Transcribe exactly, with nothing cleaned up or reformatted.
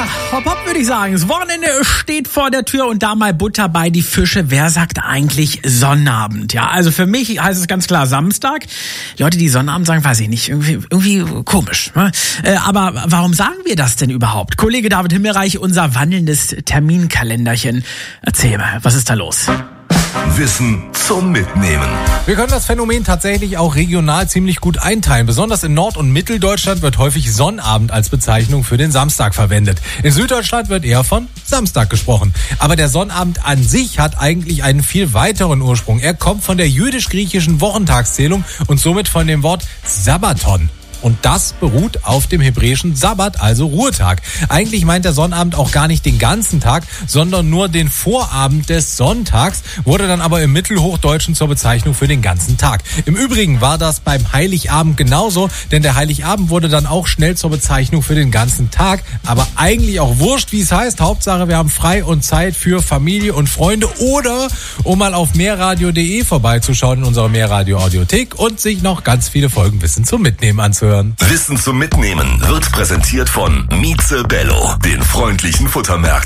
hopp hopp würde ich sagen. Das Wochenende steht vor der Tür und da mal Butter bei die Fische. Wer sagt eigentlich Sonnabend? Ja, also für mich heißt es ganz klar Samstag. Leute, die Sonnabend sagen, weiß ich nicht, irgendwie, irgendwie komisch. Ne? Äh, aber warum sagen wir das denn überhaupt? Kollege David Himmelreich, unser wandelndes Terminkalenderchen. Erzähl mal, was ist da los? Wissen zum Mitnehmen. Wir können das Phänomen tatsächlich auch regional ziemlich gut einteilen. Besonders in Nord- und Mitteldeutschland wird häufig Sonnabend als Bezeichnung für den Samstag verwendet. In Süddeutschland wird eher von Samstag gesprochen. Aber der Sonnabend an sich hat eigentlich einen viel weiteren Ursprung. Er kommt von der jüdisch-griechischen Wochentagszählung und somit von dem Wort Sabbaton. Und das beruht auf dem hebräischen Sabbat, also Ruhetag. Eigentlich meint der Sonnabend auch gar nicht den ganzen Tag, sondern nur den Vorabend des Sonntags, wurde dann aber im Mittelhochdeutschen zur Bezeichnung für den ganzen Tag. Im Übrigen war das beim Heiligabend genauso, denn der Heiligabend wurde dann auch schnell zur Bezeichnung für den ganzen Tag. Aber eigentlich auch wurscht, wie es heißt. Hauptsache, wir haben frei und Zeit für Familie und Freunde oder um mal auf mehrradio punkt de vorbeizuschauen in unserer Mehrradio-Audiothek und sich noch ganz viele Folgen Wissen zum Mitnehmen anzuhören. Wissen zum Mitnehmen wird präsentiert von Mieze Bello, den freundlichen Futtermärkten.